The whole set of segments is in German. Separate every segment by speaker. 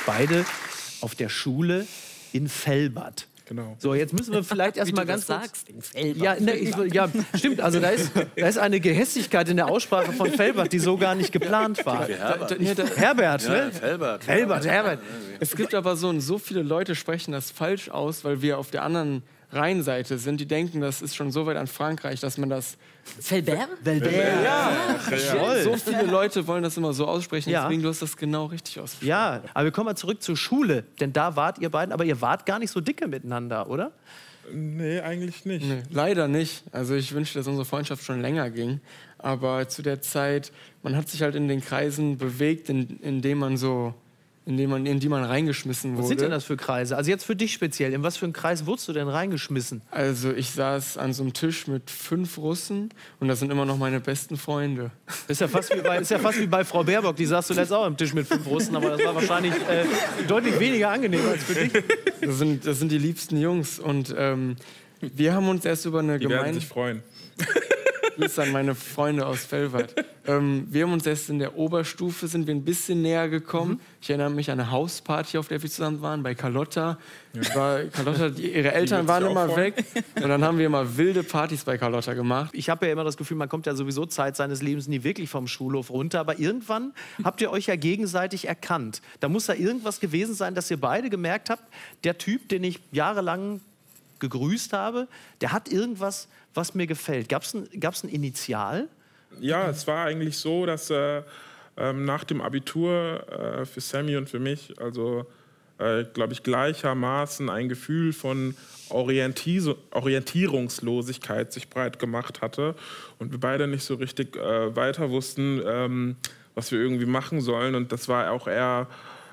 Speaker 1: beide auf der Schule in Fellbad.
Speaker 2: Genau.
Speaker 1: So, jetzt müssen wir vielleicht erstmal ganz kurz...
Speaker 3: sagst, in Fellbad.
Speaker 1: Ja, ja, stimmt. Also da ist eine Gehässigkeit in der Aussprache von Fellbad, die so gar nicht geplant war. Herbert, ne? Herbert.
Speaker 4: Es gibt aber so viele Leute sprechen das falsch aus, weil wir auf der anderen Rheinseite sind. Die denken, das ist schon so weit an Frankreich, dass man das...
Speaker 3: Felbert?
Speaker 4: So viele Leute wollen das immer so aussprechen,
Speaker 1: Ja.
Speaker 4: deswegen du hast das genau richtig ausgesprochen.
Speaker 1: Ja, aber wir kommen mal zurück zur Schule, denn da wart ihr beiden, aber ihr wart gar nicht so dicke miteinander, oder?
Speaker 2: Nee, eigentlich nicht.
Speaker 4: Nee, leider nicht. Also ich wünschte, dass unsere Freundschaft schon länger ging. Aber zu der Zeit, man hat sich halt in den Kreisen bewegt, in die man reingeschmissen wurde.
Speaker 1: Was sind denn das für Kreise? Also jetzt für dich speziell, in was für einen Kreis wurdest du denn reingeschmissen?
Speaker 4: Also ich saß an so einem Tisch mit 5 Russen und das sind immer noch meine besten Freunde.
Speaker 1: Ist ja fast wie bei Frau Baerbock, die saß zuletzt auch am Tisch mit 5 Russen, aber das war wahrscheinlich deutlich weniger angenehm als für dich.
Speaker 4: Das sind die liebsten Jungs und wir haben uns erst über eine
Speaker 2: Die werden sich freuen.
Speaker 4: Grüße an meine Freunde aus Fellbad. Wir haben uns erst in der Oberstufe sind wir ein bisschen näher gekommen. Ich erinnere mich an eine Hausparty, auf der wir zusammen waren, bei Carlotta. Ihre Eltern waren immer weg. Und dann haben wir immer wilde Partys bei Carlotta gemacht.
Speaker 1: Ich habe ja immer das Gefühl, man kommt ja sowieso Zeit seines Lebens nie wirklich vom Schulhof runter. Aber irgendwann habt ihr euch ja gegenseitig erkannt. Da muss ja irgendwas gewesen sein, dass ihr beide gemerkt habt, der Typ, den ich jahrelang gegrüßt habe, der hat irgendwas, was mir gefällt. Gab's ein Initial?
Speaker 2: Ja, es war eigentlich so, dass nach dem Abitur für Sammy und für mich, also glaube ich, gleichermaßen ein Gefühl von Orientierungslosigkeit sich breit gemacht hatte und wir beide nicht so richtig weiter wussten, was wir irgendwie machen sollen. Und das war auch eher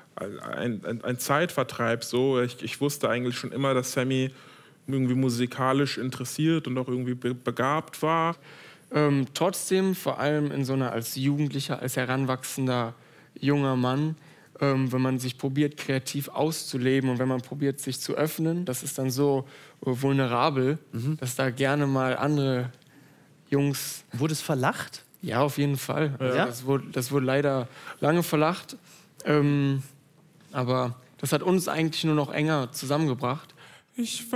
Speaker 2: ein Zeitvertreib. So. Ich wusste eigentlich schon immer, dass Sammy irgendwie musikalisch interessiert und auch irgendwie begabt war.
Speaker 4: Trotzdem, vor allem in so einer als Jugendlicher, als heranwachsender junger Mann, wenn man sich probiert, kreativ auszuleben und wenn man probiert, sich zu öffnen, das ist dann so vulnerabel, dass da gerne mal andere Jungs...
Speaker 1: Wurde es verlacht?
Speaker 4: Ja, auf jeden Fall.
Speaker 1: Ja?
Speaker 4: Das wurde leider lange verlacht, aber das hat uns eigentlich nur noch enger zusammengebracht.